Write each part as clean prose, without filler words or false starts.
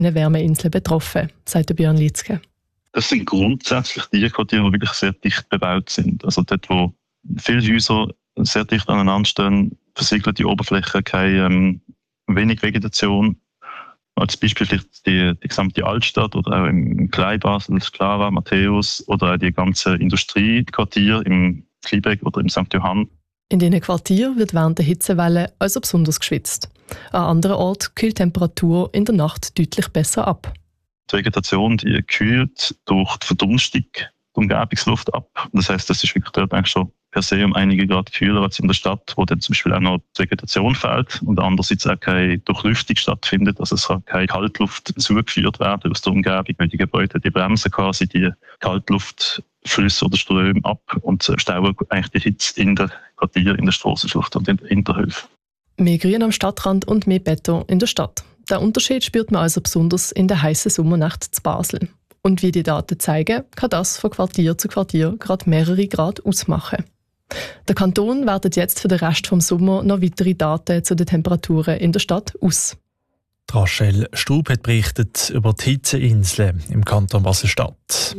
Wärmeinseln betroffen, sagt Björn Lietzke. Das sind grundsätzlich die Quartiere, die wirklich sehr dicht bebaut sind. Also dort, wo viele Häuser sehr dicht aneinander stehen, versiegelte Oberfläche, keine wenig Vegetation. Als Beispiel vielleicht die gesamte Altstadt oder auch im Kleinbasel, Clara, Matthäus oder auch die ganzen Industriequartiere im Kliebeck oder im St. Johann. In diesen Quartieren wird während der Hitzewelle also besonders geschwitzt. An anderen Orten kühlt die Temperatur in der Nacht deutlich besser ab. Die Vegetation die kühlt durch die Verdunstung die Umgebungsluft ab. Das heisst, das ist wirklich dort eigentlich schon per se um einige Grad kühler als in der Stadt, wo dann zum Beispiel auch noch die Vegetation fehlt und andererseits auch keine Durchlüftung stattfindet. Also es kann keine Kaltluft zugeführt werden aus der Umgebung, weil die Gebäude die bremsen quasi die Kaltluftflüsse oder Ströme ab und stauen eigentlich die Hitze in der Quartier, in der Strassenschlucht und in der Höfe. Mehr Grün am Stadtrand und mehr Beton in der Stadt. Den Unterschied spürt man also besonders in der heißen Sommernacht zu Basel. Und wie die Daten zeigen, kann das von Quartier zu Quartier gerade mehrere Grad ausmachen. Der Kanton wertet jetzt für den Rest des Sommers noch weitere Daten zu den Temperaturen in der Stadt aus. Rachel Strub hat berichtet über die Hitzeinseln im Kanton Basel-Stadt.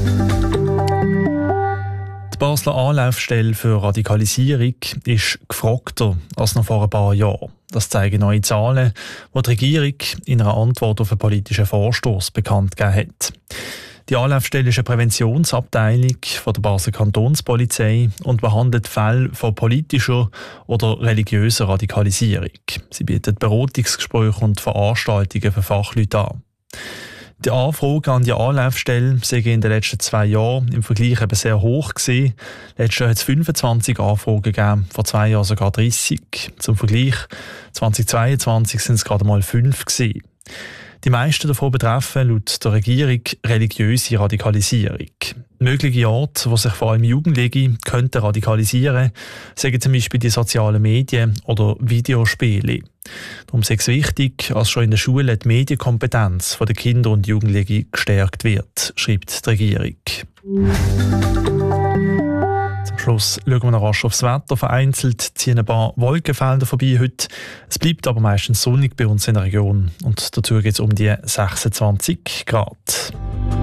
Die Basler Anlaufstelle für Radikalisierung ist gefragter als noch vor ein paar Jahren. Das zeigen neue Zahlen, die die Regierung in einer Antwort auf einen politischen Vorstoss bekannt gegeben hat. Die Anlaufstelle ist eine Präventionsabteilung von der Basler Kantonspolizei und behandelt Fälle von politischer oder religiöser Radikalisierung. Sie bietet Beratungsgespräche und Veranstaltungen für Fachleute an. Die Anfragen an die Anlaufstelle sind in den letzten 2 Jahren im Vergleich eben sehr hoch gewesen. Letztes Jahr hat es 25 Anfragen gegeben, vor 2 Jahren sogar 30. Zum Vergleich, 2022 sind es gerade mal 5 gewesen. Die meisten davon betreffen laut der Regierung religiöse Radikalisierung. Mögliche Orte, wo sich vor allem Jugendliche könnten radikalisieren, sagen zum Beispiel die sozialen Medien oder Videospiele. Darum ist es wichtig, dass schon in der Schule die Medienkompetenz der Kinder und Jugendlichen gestärkt wird, schreibt die Regierung. Zum Schluss schauen wir noch rasch aufs Wetter. Vereinzelt ziehen ein paar Wolkenfelder vorbei heute. Es bleibt aber meistens sonnig bei uns in der Region. Und dazu geht es um die 26 Grad.